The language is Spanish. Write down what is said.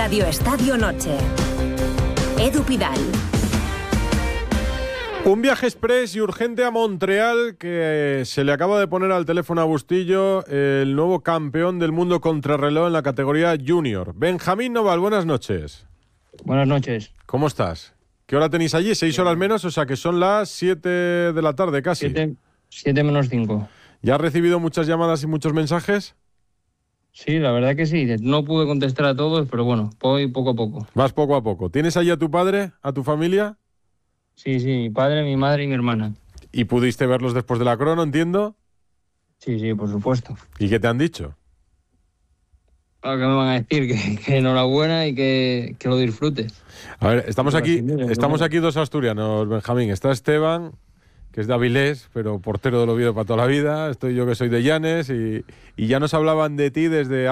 Radio Estadio Noche. Edu Pidal. Un viaje express y urgente a Montreal, que se le acaba de poner al teléfono a Bustillo el nuevo campeón del mundo contrarreloj en la categoría junior. Benjamín Noval, buenas noches. Buenas noches. ¿Cómo estás? ¿Qué hora tenéis allí? 6 horas menos, o sea que son las 7 de la tarde casi. 7 menos 5. ¿Ya has recibido muchas llamadas y muchos mensajes? Sí, la verdad que sí. No pude contestar a todos, pero bueno, voy poco a poco. Vas poco a poco. ¿Tienes allí a tu padre, a tu familia? Sí, mi padre, mi madre y mi hermana. ¿Y pudiste verlos después de la crono, entiendo? Sí, por supuesto. ¿Y qué te han dicho? ¿Qué me van a decir? Que enhorabuena y que lo disfrutes. A ver, estamos aquí dos asturianos, Benjamín. Está Esteban, que es de Avilés, pero portero del Oviedo para toda la vida. Estoy yo, que soy de Llanes, y ya nos hablaban de ti desde